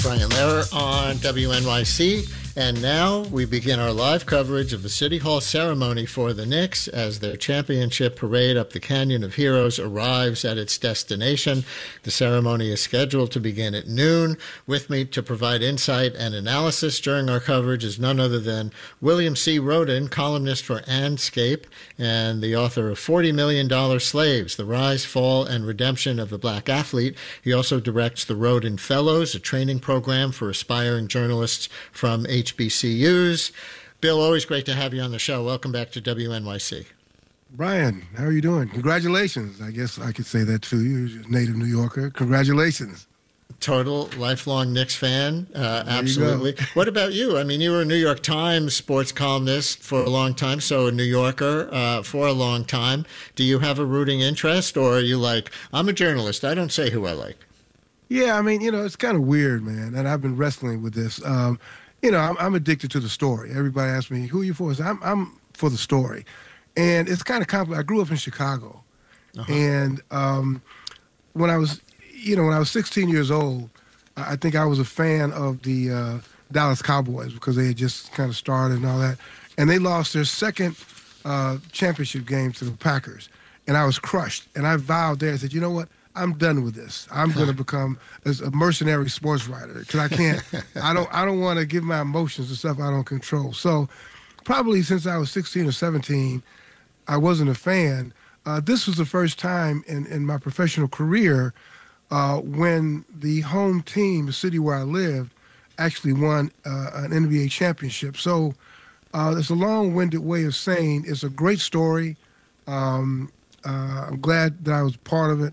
Brian Lehrer on WNYC. And now we begin our live coverage of the City Hall ceremony for the Knicks as their championship parade up the Canyon of Heroes arrives at its destination. The ceremony is scheduled to begin at noon. With me to provide insight and analysis during our coverage is none other than William C. Rhoden, columnist for Andscape and the author of $40 Million Slaves, The Rise, Fall, and Redemption of the Black Athlete. He also directs the Rhoden Fellows, a training program for aspiring journalists from HBCUs. Bill, always great to have you on the show. Welcome back to WNYC. Brian, how are you doing? Congratulations. I guess I could say that to you. You're a native New Yorker. Congratulations. Total lifelong Knicks fan. Absolutely. What about you? I mean, you were a New York Times sports columnist for a long time, so a New Yorker for a long time. Do you have a rooting interest, or are you like, I'm a journalist, I don't say who I like? Yeah, I mean, it's kind of weird, man, and I've been wrestling with this. I'm addicted to the story. Everybody asks me, who are you for? So I'm for the story. And it's kind of complicated. I grew up in Chicago. And when I was 16 years old, I think I was a fan of the Dallas Cowboys because they had just kind of started and all that. And they lost their second championship game to the Packers. And I was crushed. And I vowed there, I said, you know what? I'm done with this. I'm going to become a mercenary sports writer because I can't. I don't want to give my emotions to stuff I don't control. So, probably since I was 16 or 17, I wasn't a fan. This was the first time in my professional career when the home team, the city where I lived, actually won an NBA championship. So, it's a long-winded way of saying it's a great story. I'm glad that I was part of it.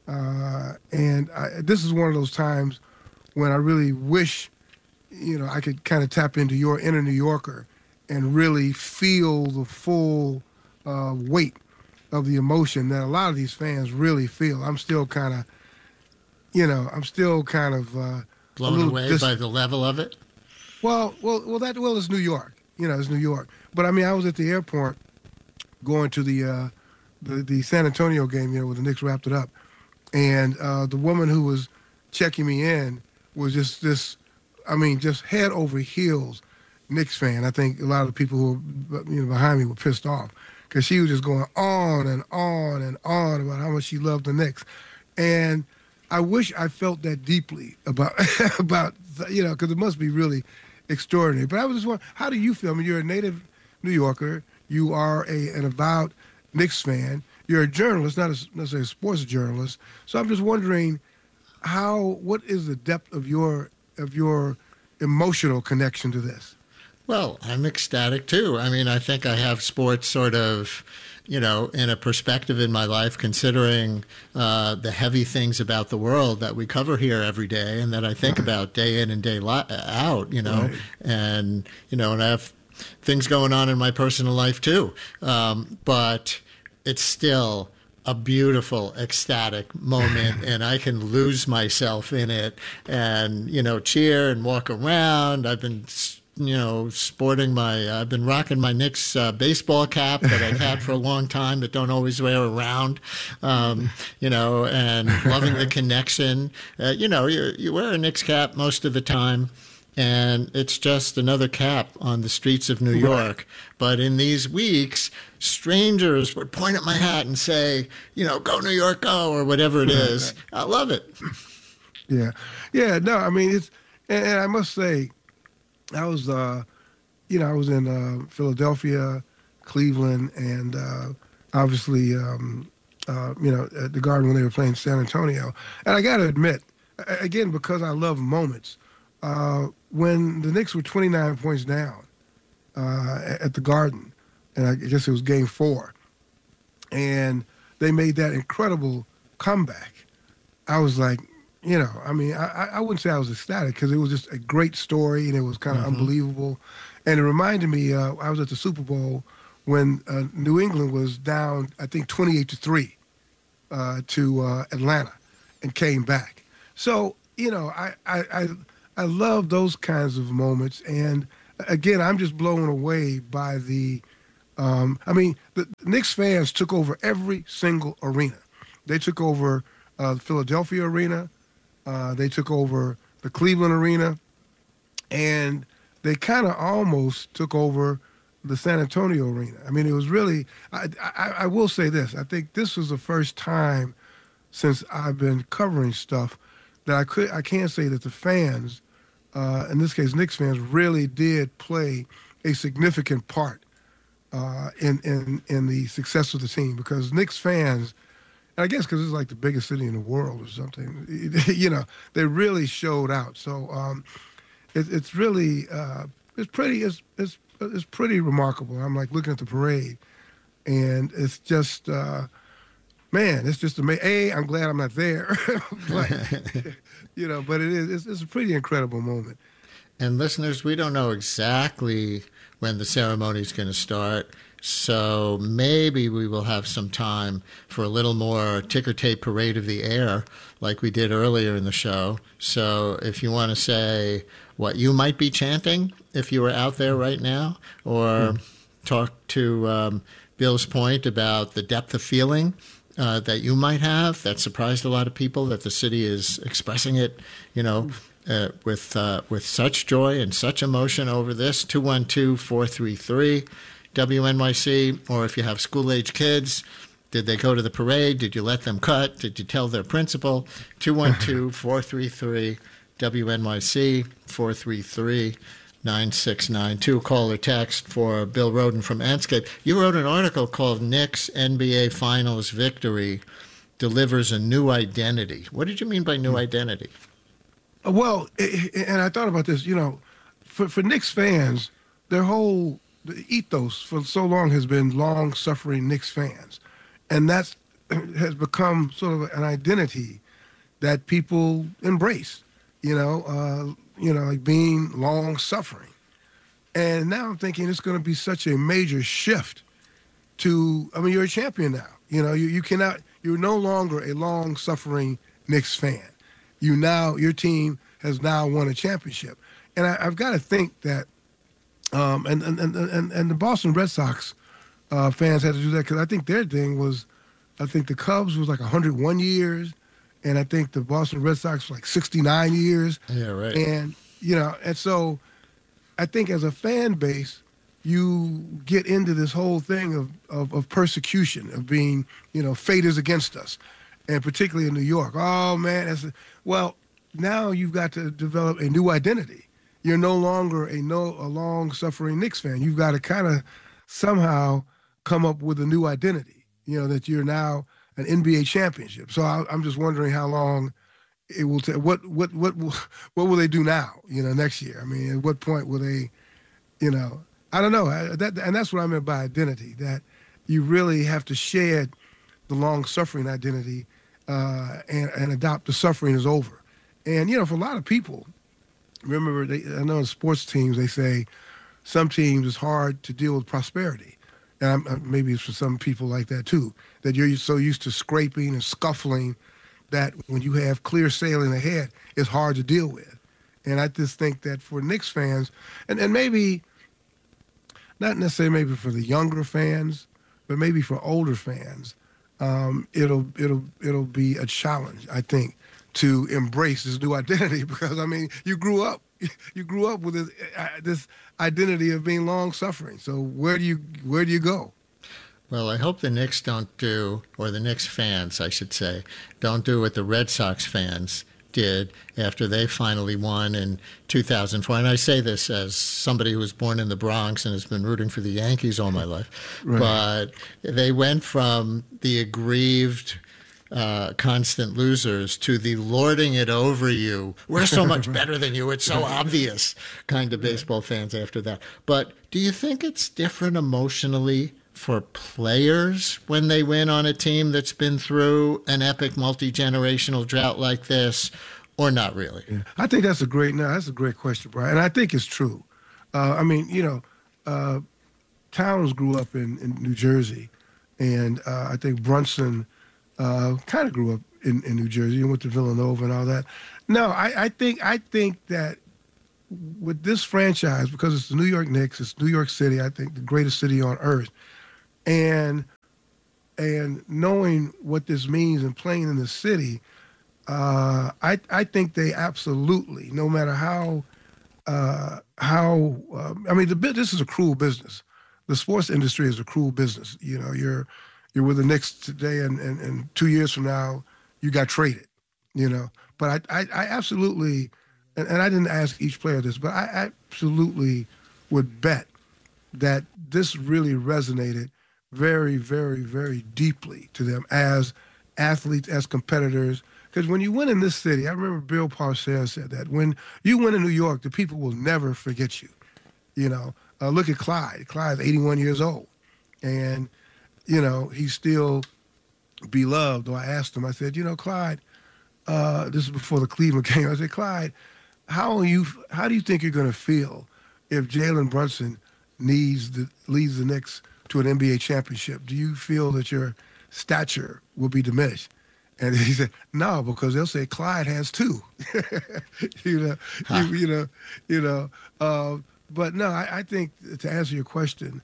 This is one of those times when I really wish, I could kind of tap into your inner New Yorker and really feel the full weight of the emotion that a lot of these fans really feel. I'm still kind of, blown away by the level of it. Well, it's New York. It's New York. But I mean, I was at the airport going to the San Antonio game, where the Knicks wrapped it up. And the woman who was checking me in was just just head over heels Knicks fan. I think a lot of the people who were behind me were pissed off because she was just going on and on and on about how much she loved the Knicks. And I wish I felt that deeply about because it must be really extraordinary. But I was just wondering, how do you feel? I mean, you're a native New Yorker. You are an avowed Knicks fan. You're a journalist, not necessarily a sports journalist. So I'm just wondering what is the depth of your emotional connection to this? Well, I'm ecstatic too. I mean, I think I have sports sort of, in a perspective in my life, considering the heavy things about the world that we cover here every day and that I think about day in and day out, Right. and I have things going on in my personal life too. But it's still a beautiful, ecstatic moment, and I can lose myself in it and, cheer and walk around. I've been, I've been rocking my Knicks baseball cap that I've had for a long time but don't always wear around, and loving the connection. You wear a Knicks cap most of the time, and it's just another cap on the streets of New York. But in these weeks, strangers would point at my hat and say, go New York, go, or whatever it is. I love it. Yeah. Yeah, no, I mean, and I must say, I was in Philadelphia, Cleveland, and obviously, at the Garden when they were playing San Antonio. And I got to admit, again, because I love moments, when the Knicks were 29 points down at the Garden, and I guess it was Game 4, and they made that incredible comeback, I was like, I wouldn't say I was ecstatic because it was just a great story and it was kind of unbelievable. And it reminded me, I was at the Super Bowl when New England was down, I think, 28-3 to Atlanta and came back. So, I love those kinds of moments. And again, I'm just blown away by the Knicks fans took over every single arena. They took over the Philadelphia arena. They took over the Cleveland Arena, and they kind of almost took over the San Antonio Arena. I mean, it was really. I will say this. I think this was the first time since I've been covering stuff that I can say that the fans, in this case Knicks fans, really did play a significant part in the success of the team, because Knicks fans, and I guess because it's like the biggest city in the world or something, they really showed out. So it's really it's pretty remarkable. I'm like looking at the parade, and it's just man, it's just amazing. I'm glad I'm not there, but but it's a pretty incredible moment. And listeners, we don't know exactly when the ceremony is going to start, so maybe we will have some time for a little more ticker tape parade of the air like we did earlier in the show. So if you want to say what you might be chanting if you were out there right now, or talk to Bill's point about the depth of feeling that you might have that surprised a lot of people, that the city is expressing it, with such joy and such emotion over this, 212-433-WNYC, or if you have school-age kids, did they go to the parade? Did you let them cut? Did you tell their principal? 212-433-WNYC, 433-9692. Call or text for Bill Rhoden from Andscape. You wrote an article called Knicks NBA Finals Victory Delivers a New Identity. What did you mean by new identity? Well, and I thought about this, for Knicks fans, their whole ethos for so long has been long-suffering Knicks fans. And that has become sort of an identity that people embrace, like being long-suffering. And now I'm thinking it's going to be such a major shift you're a champion now. You're no longer a long-suffering Knicks fan. Your team has now won a championship. And I've got to think that, and the Boston Red Sox fans had to do that, because I think their thing was, I think the Cubs was like 101 years, and I think the Boston Red Sox was like 69 years. Yeah, right. And, and so I think as a fan base, you get into this whole thing of persecution, of being, fate is against us. And particularly in New York. Oh, man. Now you've got to develop a new identity. You're no longer a long-suffering Knicks fan. You've got to kind of somehow come up with a new identity, that you're now an NBA championship. So I'm just wondering how long it will take. What will they do now, next year? I mean, at what point will they, I don't know. And that's what I meant by identity, that you really have to shed the long-suffering identity and adopt the suffering is over. And, for a lot of people, remember, I know in sports teams, they say some teams it's hard to deal with prosperity. And maybe it's for some people like that, too, that you're so used to scraping and scuffling that when you have clear sailing ahead, it's hard to deal with. And I just think that for Knicks fans, and maybe, not necessarily maybe for the younger fans, but maybe for older fans, it'll be a challenge, I think, to embrace this new identity, because I mean you grew up with this identity of being long suffering. So where do you go? Well, I hope the Knicks don't do, or the Knicks fans, I should say, don't do what the Red Sox fans did after they finally won in 2004. And I say this as somebody who was born in the Bronx and has been rooting for the Yankees all my life. Right. But they went from the aggrieved, constant losers to the lording it over you. We're so much better than you. It's so obvious kind of baseball fans after that. But do you think it's different emotionally for players when they win on a team that's been through an epic multi-generational drought like this, or not really? Yeah. I think that's a great question, Brian. And I think it's true. Towns grew up in New Jersey, and I think Brunson kind of grew up in New Jersey and went to Villanova and all that. No, I think that with this franchise, because it's the New York Knicks, it's New York City, I think the greatest city on earth, and knowing what this means and playing in the city, I think they absolutely, no matter this is a cruel business. The sports industry is a cruel business. You know, you're with the Knicks today, and 2 years from now, you got traded. You know, but I absolutely, and I didn't ask each player this, but I absolutely would bet that this really resonated very, very, very deeply to them as athletes, as competitors. Because when you win in this city, I remember Bill Parcells said that when you win in New York, the people will never forget you. You know, look at Clyde. Clyde's 81 years old, and you know he's still beloved. Or I asked him, I said, you know, Clyde, this is before the Cleveland game. I said, Clyde, how do you think you're going to feel if Jalen Brunson leads the Knicks to an NBA championship? Do you feel that your stature will be diminished? And he said, no, because they'll say Clyde has two. But no, I think to answer your question,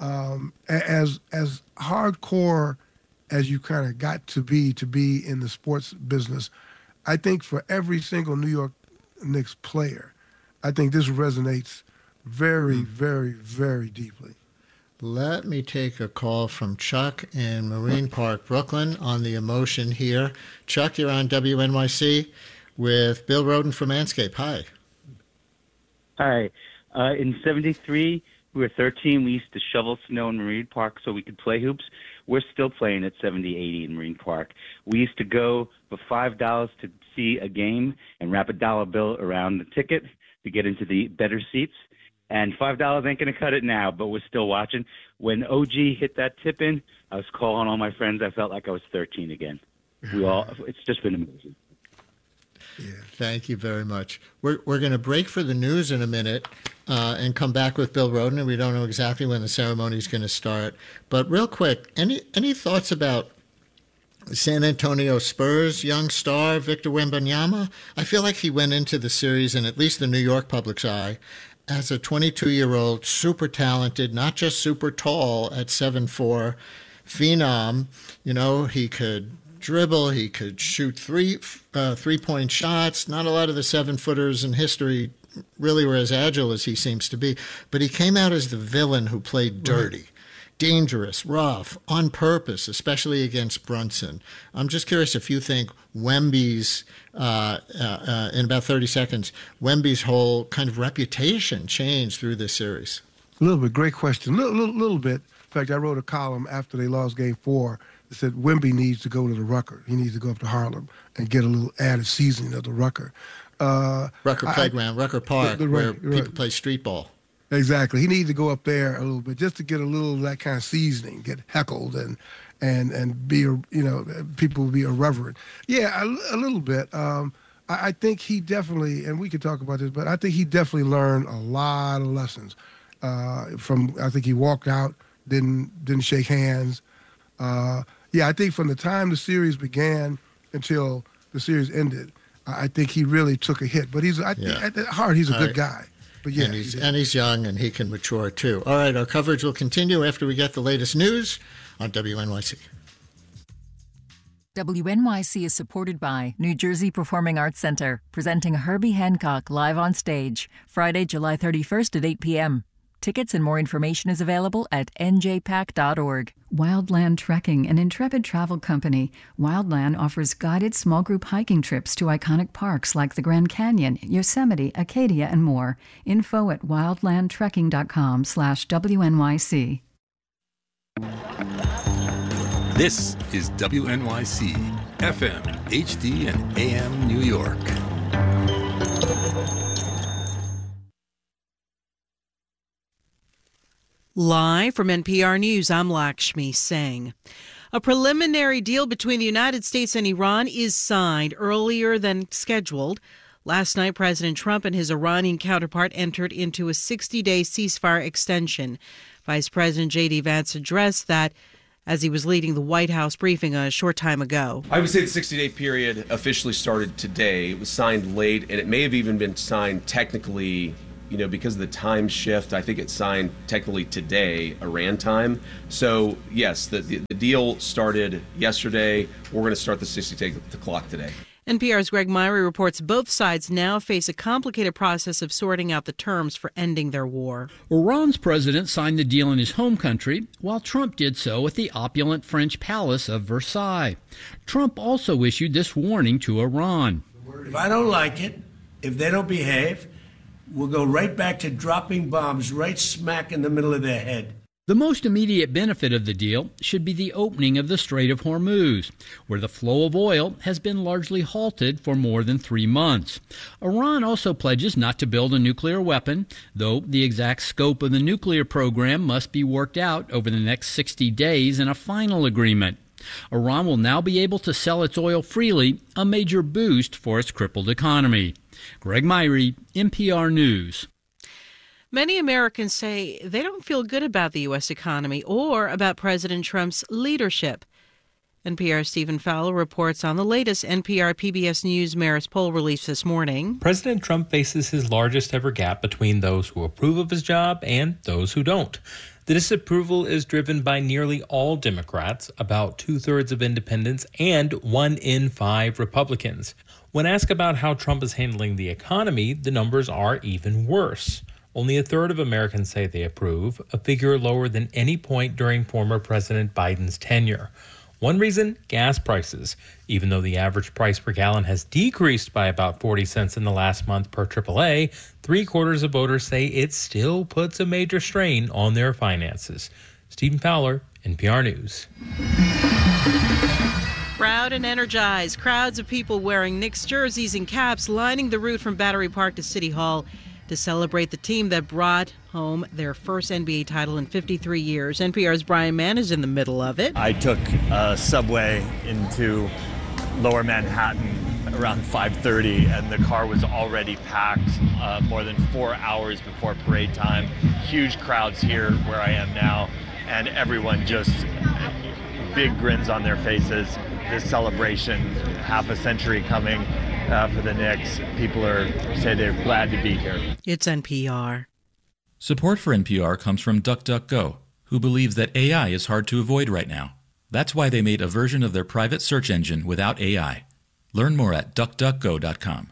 as hardcore as you kind of got to be in the sports business, I think for every single New York Knicks player, I think this resonates very, very, very deeply. Let me take a call from Chuck in Marine Park, Brooklyn, on the emotion here. Chuck, you're on WNYC with Bill Rhoden from Manscaped. Hi. Hi. In 73, we were 13. We used to shovel snow in Marine Park so we could play hoops. We're still playing at 70, 80 in Marine Park. We used to go for $5 to see a game and wrap a dollar bill around the ticket to get into the better seats. And $5 ain't going to cut it now, but we're still watching. When OG hit that tip in, I was calling all my friends. I felt like I was 13 again. It's just been amazing. Yeah, thank you very much. We're going to break for the news in a minute and come back with Bill Rhoden, and we don't know exactly when the ceremony is going to start. But real quick, any thoughts about San Antonio Spurs young star Victor Wembanyama? I feel like he went into the series, in at least the New York public's eye, as a 22-year-old, super talented, not just super tall at 7'4", phenom. You know, he could dribble, he could shoot three-point shots. Not a lot of the 7-footers in history really were as agile as he seems to be. But he came out as the villain who played dirty, dangerous, rough, on purpose, especially against Brunson. I'm just curious if you think Wemby's, in about 30 seconds, Wemby's whole kind of reputation changed through this series. A little bit. Great question. Little bit. In fact, I wrote a column after they lost Game 4 that said Wemby needs to go to the Rucker. He needs to go up to Harlem and get a little added seasoning of the Rucker. Rucker Playground, Rucker Park, where people play street ball. Exactly. He needs to go up there a little bit just to get a little of that kind of seasoning, get heckled and be, people will be irreverent. Yeah, a little bit. I think he definitely, and we could talk about this, but I think he definitely learned a lot of lessons I think he walked out, didn't shake hands. I think from the time the series began until the series ended, I think he really took a hit. But at heart, he's a good guy. But yeah, and he's young, and he can mature too. All right, our coverage will continue after we get the latest news on WNYC. WNYC is supported by New Jersey Performing Arts Center, presenting Herbie Hancock live on stage, Friday, July 31st at 8 p.m. Tickets and more information is available at njpac.org. Wildland Trekking, an intrepid travel company. Wildland offers guided small group hiking trips to iconic parks like the Grand Canyon, Yosemite, Acadia, and more. Info at wildlandtrekking.com/WNYC. This is WNYC, FM, HD, and AM New York. Live from NPR News, I'm Lakshmi Singh. A preliminary deal between the United States and Iran is signed earlier than scheduled. Last night, President Trump and his Iranian counterpart entered into a 60-day ceasefire extension. Vice President J.D. Vance addressed that as he was leading the White House briefing a short time ago. I would say the 60-day period officially started today. It was signed late, and it may have even been signed technically, because of the time shift. I think it's signed technically today, Iran time. So, yes, the deal started yesterday. We're going to start the 60-day clock today. NPR's Greg Myrie reports both sides now face a complicated process of sorting out the terms for ending their war. Iran's president signed the deal in his home country, while Trump did so at the opulent French palace of Versailles. Trump also issued this warning to Iran. If I don't like it, if they don't behave, we'll go right back to dropping bombs right smack in the middle of their head. The most immediate benefit of the deal should be the opening of the Strait of Hormuz, where the flow of oil has been largely halted for more than 3 months. Iran also pledges not to build a nuclear weapon, though the exact scope of the nuclear program must be worked out over the next 60 days in a final agreement. Iran will now be able to sell its oil freely, a major boost for its crippled economy. Greg Myrie, NPR News. Many Americans say they don't feel good about the U.S. economy or about President Trump's leadership. NPR's Stephen Fowler reports on the latest NPR PBS News Marist poll released this morning. President Trump faces his largest ever gap between those who approve of his job and those who don't. The disapproval is driven by nearly all Democrats, about 2/3 of independents, and 1 in 5 Republicans. When asked about how Trump is handling the economy, the numbers are even worse. Only 1/3 of Americans say they approve, a figure lower than any point during former President Biden's tenure. One reason, gas prices. Even though the average price per gallon has decreased by about 40 cents in the last month per AAA, 3/4 of voters say it still puts a major strain on their finances. Stephen Fowler, NPR News. Proud and energized, crowds of people wearing Knicks jerseys and caps lining the route from Battery Park to City Hall to celebrate the team that brought home their first NBA title in 53 years. NPR's Brian Mann is in the middle of it. I took a subway into Lower Manhattan around 5:30, and the car was already packed more than 4 hours before parade time. Huge crowds here where I am now, and everyone just big grins on their faces. This celebration, half a century coming for the Knicks. People say they're glad to be here. It's NPR. Support for NPR comes from DuckDuckGo, who believes that AI is hard to avoid right now. That's why they made a version of their private search engine without AI. Learn more at duckduckgo.com.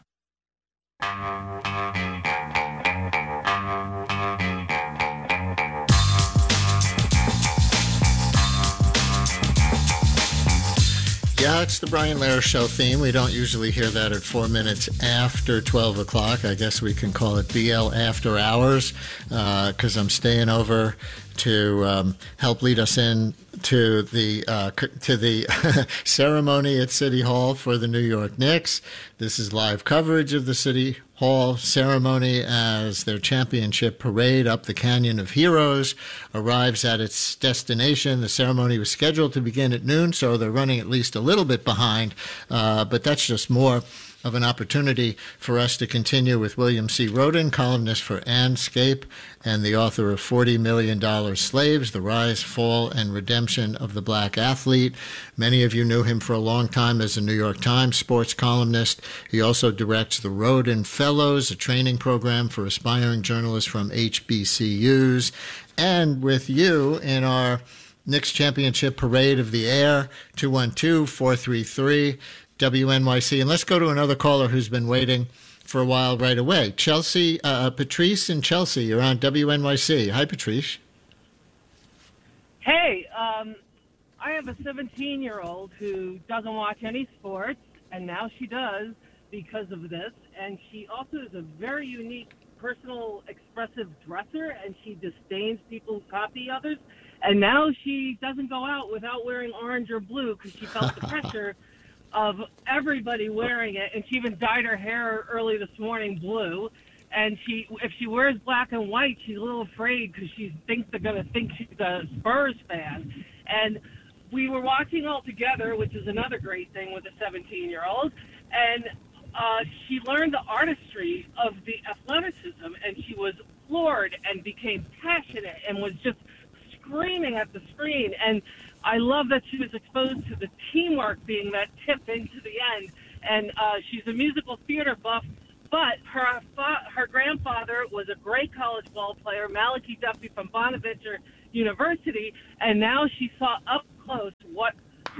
Yeah, it's the Brian Lehrer Show theme. We don't usually hear that at 4 minutes after 12 o'clock. I guess we can call it BL After Hours because I'm staying over to help lead us in to the ceremony at City Hall for the New York Knicks. This is live coverage of the City Hall ceremony as their championship parade up the Canyon of Heroes arrives at its destination. The ceremony was scheduled to begin at noon, so they're running at least a little bit behind, but that's just more of an opportunity for us to continue with William C. Rhoden, columnist for Andscape and the author of $40 Million Slaves, The Rise, Fall, and Redemption of the Black Athlete. Many of you knew him for a long time as a New York Times sports columnist. He also directs the Rhoden Fellows, a training program for aspiring journalists from HBCUs. And with you in our Knicks Championship Parade of the Air, 212-433 WNYC. And let's go to another caller who's been waiting for a while right away. Chelsea, Patrice in Chelsea, you're on WNYC. Hi, Patrice. Hey, I have a 17-year-old who doesn't watch any sports, and now she does because of this. And she also is a very unique, personal, expressive dresser, and she disdains people who copy others. And now she doesn't go out without wearing orange or blue because she felt the pressure of everybody wearing it, and she even dyed her hair early this morning blue. And if she wears black and white, she's a little afraid because she thinks they're going to think she's a Spurs fan. And we were watching all together, which is another great thing with a 17-year-old, and she learned the artistry of the athleticism, and she was floored and became passionate and was just screaming at the screen. And I love that she was exposed to the teamwork being that tip into the end. And she's a musical theater buff, but her grandfather was a great college ball player, Malachi Duffy from Bonaventure University, and now she saw up close what her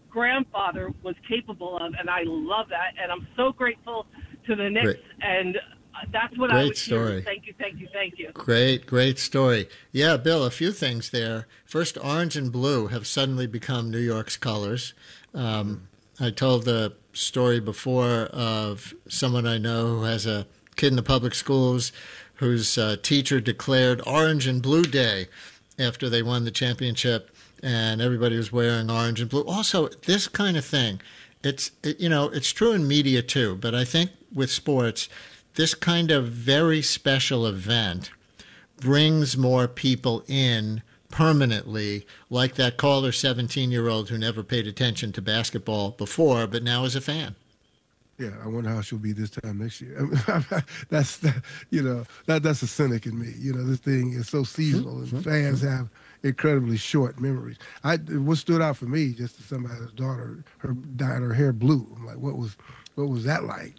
grandfather was capable of, and I love that. And I'm so grateful to the Knicks, Great. And that's what I Great would story. hear. Thank you, thank you, thank you. Great story. Yeah, Bill, a few things there. First, orange and blue have suddenly become New York's colors. I told the story before of someone I know who has a kid in the public schools whose teacher declared Orange and Blue Day after they won the championship, and everybody was wearing orange and blue. Also, this kind of thing, it's true in media too, but I think with sports, this kind of very special event brings more people in permanently, like that caller 17-year-old who never paid attention to basketball before, but now is a fan. Yeah, I wonder how she'll be this time next year. That's a cynic in me. This thing is so seasonal, and fans have incredibly short memories. What stood out for me, just as somebody's daughter, her dyed her hair blue. I'm like, what was that like?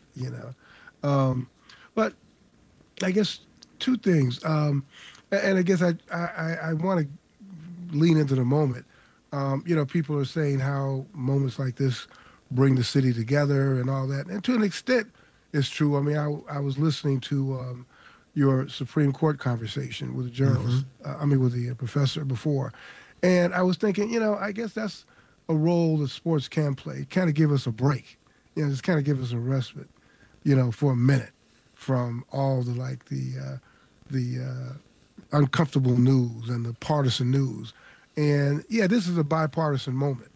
But I guess two things, and I guess I want to lean into the moment. People are saying how moments like this bring the city together and all that. And to an extent, it's true. I mean, I was listening to your Supreme Court conversation with the journalist, with the professor before. And I was thinking, I guess that's a role that sports can play. Kind of give us a break. Just kind of give us a respite, for a minute from all the uncomfortable news and the partisan news. And, yeah, this is a bipartisan moment.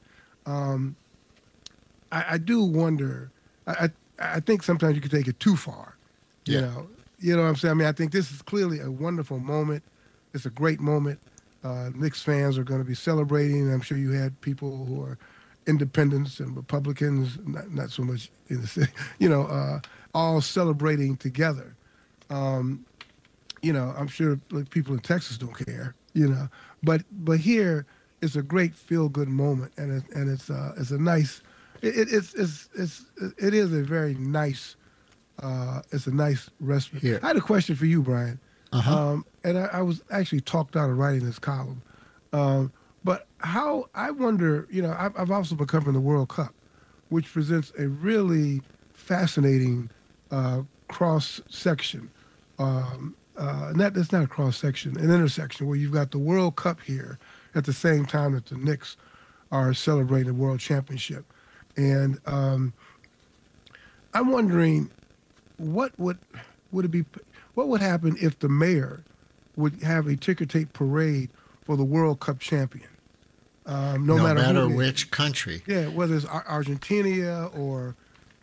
I do wonder, I think sometimes you can take it too far, you know what I'm saying? I mean, I think this is clearly a wonderful moment. It's a great moment. Knicks fans are going to be celebrating. I'm sure you had people who are independents and Republicans, not so much in the city, all celebrating together. I'm sure people in Texas don't care, but here it's a great feel-good moment, and it's a nice. It is a very nice. It's a nice respite. Here. I had a question for you, Brian. And I was actually talked out of writing this column. But how, I wonder, I've also been covering the World Cup, which presents a really fascinating cross-section. It's not a cross-section, an intersection where you've got the World Cup here at the same time that the Knicks are celebrating the World Championship. And I'm wondering, what would happen if the mayor would have a ticker tape parade for the World Cup champion? No matter which country. Yeah, whether it's Argentina or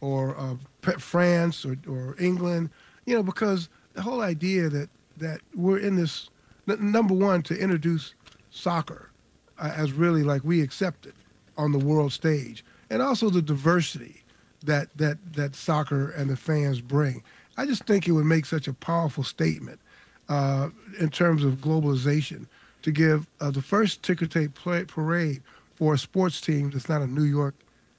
France or England, because the whole idea that we're in this, number one, to introduce soccer as really like we accept it on the world stage, and also the diversity that soccer and the fans bring. I just think it would make such a powerful statement in terms of globalization to give the first ticker tape parade for a sports team that's not a New York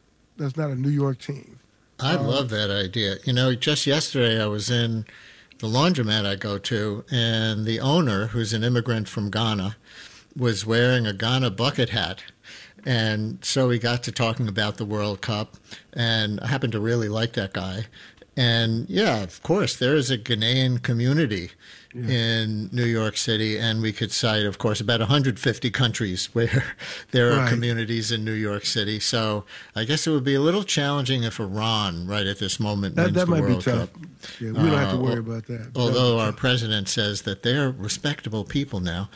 team. I love that idea. Just yesterday I was in the laundromat I go to, and the owner, who's an immigrant from Ghana, was wearing a Ghana bucket hat. And so we got to talking about the World Cup, and I happened to really like that guy. And, yeah, of course, there is a Ghanaian community in New York City, and we could cite, of course, about 150 countries where there are communities in New York City. So I guess it would be a little challenging if Iran, right at this moment, wins the World Cup. Yeah, we don't have to worry about that. Although our president says that they're respectable people now.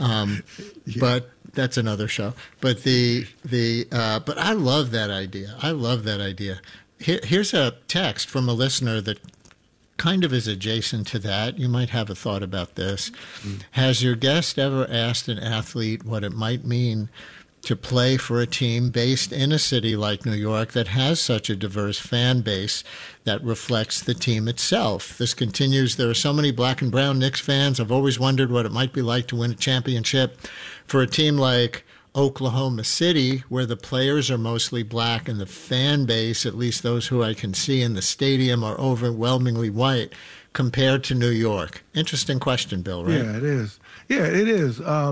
But that's another show. But but I love that idea. Here's a text from a listener that kind of is adjacent to that. You might have a thought about this. Has your guest ever asked an athlete what it might mean to play for a team based in a city like New York that has such a diverse fan base that reflects the team itself? This continues. There are so many black and brown Knicks fans. I've always wondered what it might be like to win a championship for a team like Oklahoma City, where the players are mostly black and the fan base, at least those who I can see in the stadium, are overwhelmingly white, compared to New York. Interesting question, Bill, right? Yeah, it is. Yeah, it is.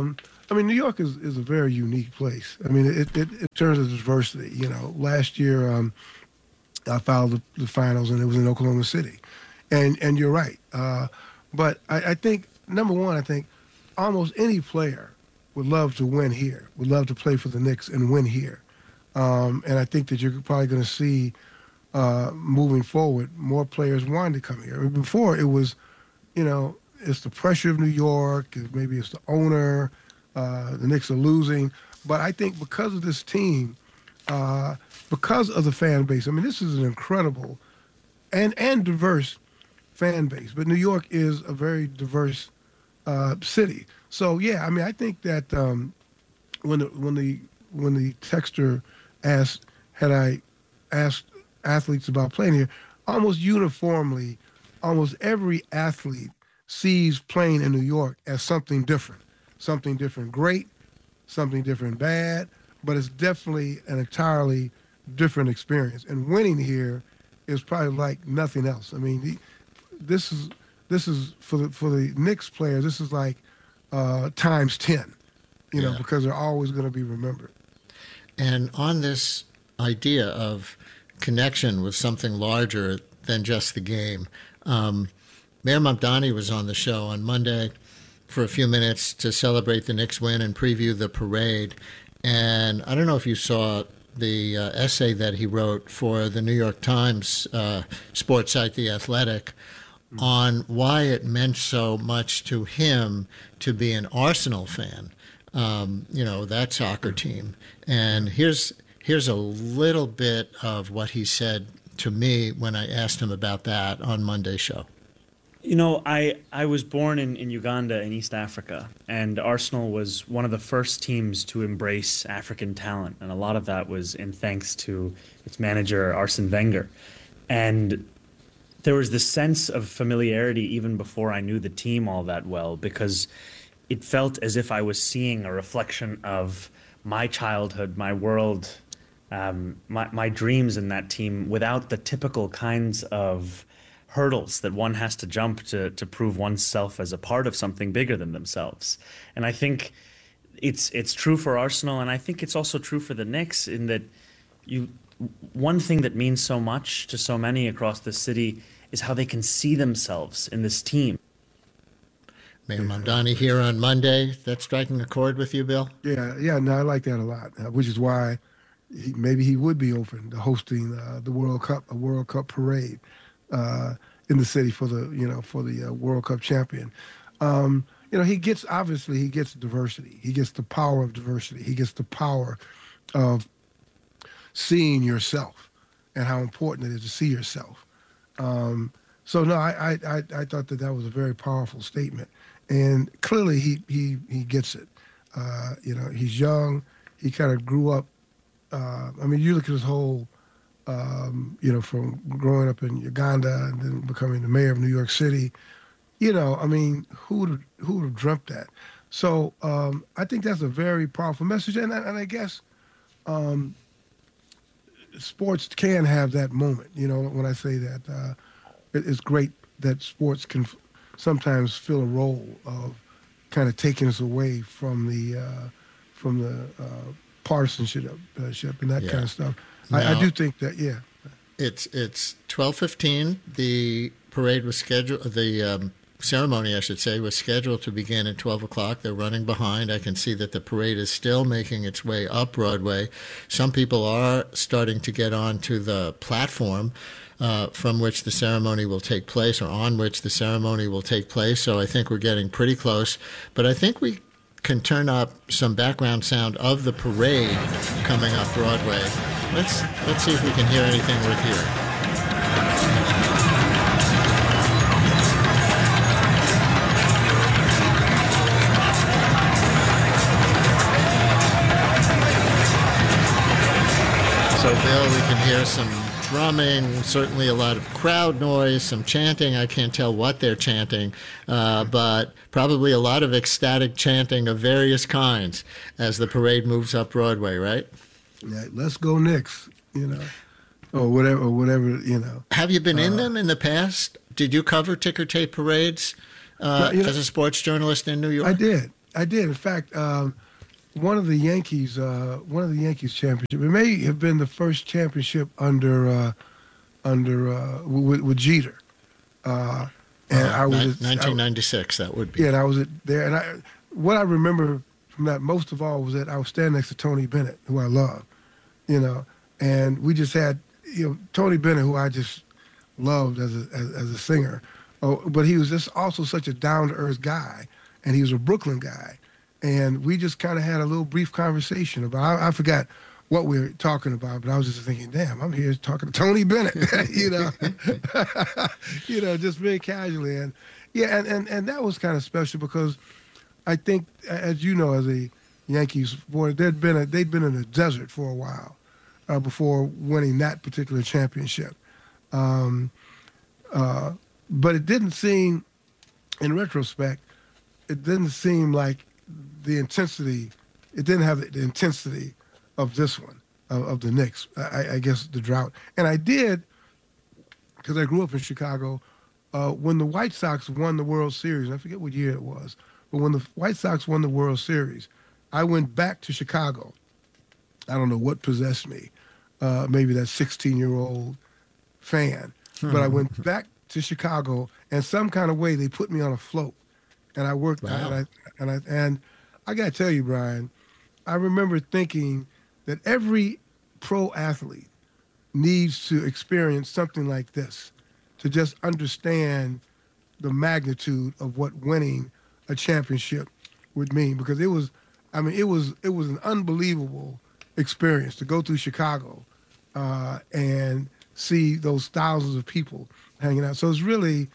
I mean, New York is a very unique place. I mean, in terms of diversity, last year I followed the finals and it was in Oklahoma City. And you're right. But I think, number one, I think almost any player would love to win here, would love to play for the Knicks and win here. And I think that you're probably going to see, moving forward, more players wanting to come here. I mean, before it was, it's the pressure of New York, maybe it's the owner, the Knicks are losing. But I think because of this team, because of the fan base, I mean, this is an incredible and diverse fan base. But New York is a very diverse city. So, yeah, I mean, I think that when the texter asked, had I asked athletes about playing here, almost uniformly, almost every athlete sees playing in New York as something different great, something different bad, but it's definitely an entirely different experience. And winning here is probably like nothing else. I mean, this is for the Knicks players, this is like times 10, because they're always going to be remembered. And on this idea of connection with something larger than just the game, Mayor Mamdani was on the show on Monday for a few minutes to celebrate the Knicks win and preview the parade. And I don't know if you saw the essay that he wrote for the New York Times sports site, The Athletic, on why it meant so much to him to be an Arsenal fan, that soccer team. And here's a little bit of what he said to me when I asked him about that on Monday's show. I was born in Uganda in East Africa, and Arsenal was one of the first teams to embrace African talent, and a lot of that was in thanks to its manager, Arsene Wenger. And there was this sense of familiarity even before I knew the team all that well, because it felt as if I was seeing a reflection of my childhood, my world, my dreams in that team without the typical kinds of hurdles that one has to jump to prove oneself as a part of something bigger than themselves. And I think it's true for Arsenal, and I think it's also true for the Knicks, in that one thing that means so much to so many across the city is how they can see themselves in this team. Mayor Mamdani here on Monday. That's striking a chord with you, Bill? Yeah, no, I like that a lot, which is why maybe he would be open to hosting the World Cup parade in the city for the World Cup champion. He gets diversity. He gets the power of diversity. He gets the power of seeing yourself and how important it is to see yourself. So no, I thought that was a very powerful statement, and clearly he gets it. He's young. He kind of grew up. You look at his whole. From growing up in Uganda and then becoming the mayor of New York City, who would have dreamt that? So I think that's a very powerful message, and I guess sports can have that moment. When I say that, it's great that sports can sometimes fill a role of kind of taking us away from the partisanship and that kind of stuff. Now, I do think that, yeah. It's 12:15. The parade was scheduled. The ceremony, I should say, was scheduled to begin at 12 o'clock. They're running behind. I can see that the parade is still making its way up Broadway. Some people are starting to get onto the platform from which the ceremony will take place, or on which the ceremony will take place. So I think we're getting pretty close. But I think we can turn up some background sound of the parade coming up Broadway. Let's see if we can hear anything worth hearing. So, Bill, we can hear some drumming, certainly a lot of crowd noise, some chanting. I can't tell what they're chanting, but probably a lot of ecstatic chanting of various kinds as the parade moves up Broadway, right? Yeah, let's go Knicks, or whatever. Have you been in them in the past? Did you cover ticker tape parades as a sports journalist in New York? I did. I did. In fact, one of the Yankees championship. It may have been the first championship with Jeter. And I was 1996. That would be. Yeah, and I was there. And what I remember from that most of all was that I was standing next to Tony Bennett, who I love, and we just had, Tony Bennett, who I just loved as a singer. Oh, but he was just also such a down-to-earth guy, and he was a Brooklyn guy. And we just kind of had a little brief conversation about, I forgot what we were talking about, but I was just thinking, damn, I'm here talking to Tony Bennett, just very casually. And yeah, and that was kind of special because I think, as you know, as a Yankees boy, they'd been in the desert for a while before winning that particular championship. But it didn't seem, in retrospect, it didn't seem like the intensity, it didn't have the intensity of this one, of the Knicks, I guess the drought. And I did, because I grew up in Chicago, when the White Sox won the World Series, I forget what year it was, but when the White Sox won the World Series, I went back to Chicago. I don't know what possessed me, maybe that 16-year-old fan, but I went back to Chicago, and some kind of way they put me on a float, and I worked. Wow. And I got to tell you, Brian, I remember thinking that every pro athlete needs to experience something like this to just understand the magnitude of what winning a championship would mean, because it was an unbelievable experience to go through Chicago and see those thousands of people hanging out. So it was really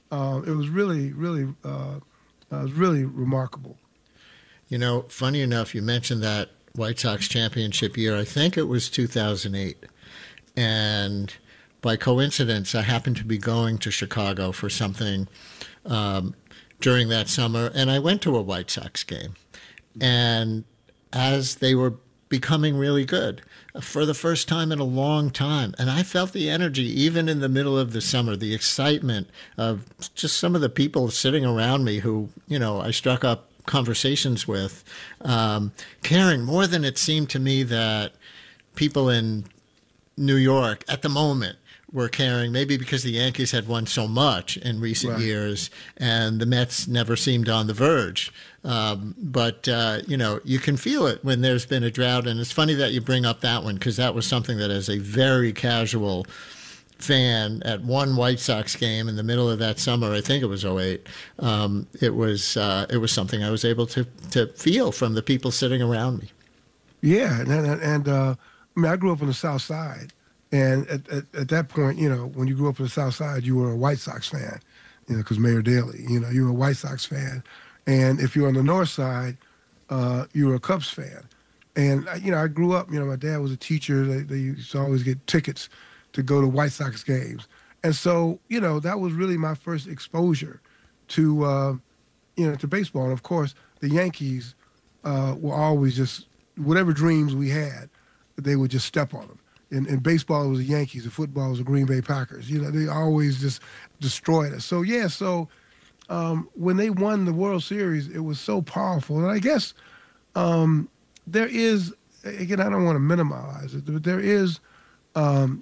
remarkable. Funny enough, you mentioned that White Sox championship year. I think it was 2008. And by coincidence, I happened to be going to Chicago for something during that summer, and I went to a White Sox game. And as they were becoming really good for the first time in a long time, and I felt the energy even in the middle of the summer, the excitement of just some of the people sitting around me who, I struck up conversations with, caring more than it seemed to me that people in New York at the moment were caring, maybe because the Yankees had won so much in recent years and the Mets never seemed on the verge. But you can feel it when there's been a drought. And it's funny that you bring up that one, because that was something that, as a very casual fan at one White Sox game in the middle of that summer, I think it was 2008, it was something I was able to feel from the people sitting around me. Yeah, and I grew up on the South Side. And at that point, when you grew up on the South Side, you were a White Sox fan, because Mayor Daley, you were a White Sox fan. And if you were on the North Side, you were a Cubs fan. And, I grew up, my dad was a teacher. They used to always get tickets to go to White Sox games. And so, that was really my first exposure to, to baseball. And, of course, the Yankees were always just, whatever dreams we had, they would just step on them. In baseball, it was the Yankees. In football, it was the Green Bay Packers. They always just destroyed us. So, when they won the World Series, it was so powerful. And I guess there is, again, I don't want to minimize it, but there is, there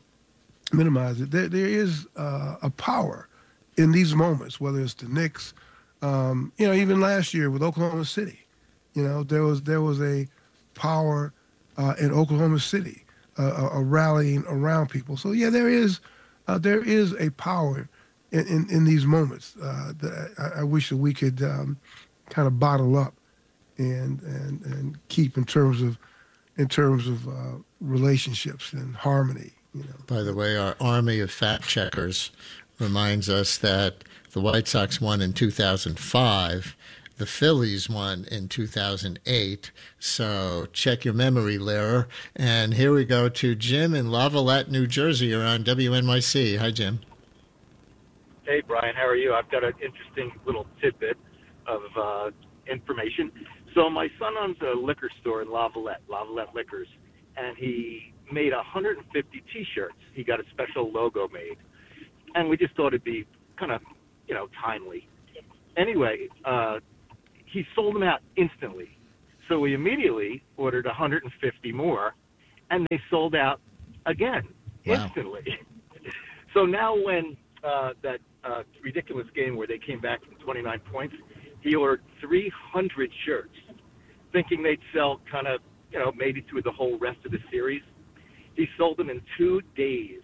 is a power in these moments, whether it's the Knicks, even last year with Oklahoma City. There was a power in Oklahoma City. A rallying around people. So there is a power in these moments that I wish that we could kind of bottle up and keep in terms of relationships and harmony. By the way, our army of fact checkers reminds us that the White Sox won in 2005. The Phillies won in 2008, so check your memory, Lehrer. And here we go to Jim in Lavallette, New Jersey. You're on WNYC. Hi, Jim. Hey, Brian. How are you? I've got an interesting little tidbit of information. So my son owns a liquor store in Lavallette Liquors, and he made 150 T-shirts. He got a special logo made, and we just thought it'd be kind of, timely. Anyway, he sold them out instantly. So we immediately ordered 150 more, and they sold out again instantly. So now when that ridiculous game where they came back from 29 points, he ordered 300 shirts, thinking they'd sell kind of, maybe through the whole rest of the series. He sold them in 2 days.